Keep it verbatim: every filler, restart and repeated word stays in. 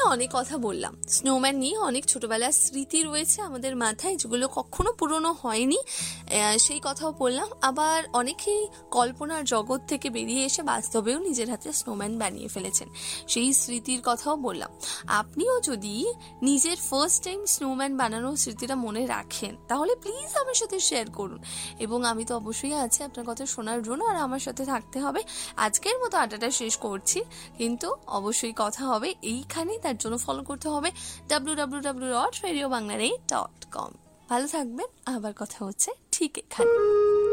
অনেক কথা বললাম, স্নোম্যান নিয়ে অনেক ছোটবেলার স্মৃতি রয়েছে আমাদের মাথায় যেগুলো কখনো পুরনো হয়নি, সেই কথাও বললাম। আবার অনেকেই কল্পনার জগৎ থেকে বেরিয়ে এসে বাস্তবেও নিজের হাতে স্নোম্যান বানিয়ে ফেলেছেন, সেই স্মৃতির কথাও বললাম। আপনিও যদি নিজের ফার্স্ট টাইম স্নোম্যান বানানোর স্মৃতিটা মনে রাখেন তাহলে প্লিজ আমার সাথে শেয়ার করুন, এবং আমি তো অবশ্যই আছি আপনার কথা শোনার জন্য, আর আমার সাথে থাকতে হবে। আজকের মতো আড্ডাটা শেষ করছি, কিন্তু অবশ্যই কথা হবে এইখানে, তার জন্য ফলো করতে হবে W W W dot radio Bangla dot com. ভালো থাকবেন, আবার কথা হচ্ছে ঠিক এখানে।